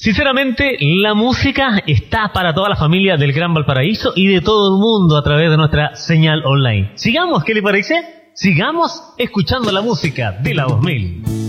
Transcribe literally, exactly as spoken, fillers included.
Sinceramente, la música está para toda la familia del Gran Valparaíso y de todo el mundo a través de nuestra señal online. Sigamos, ¿qué le parece? Sigamos escuchando la música de la dos mil.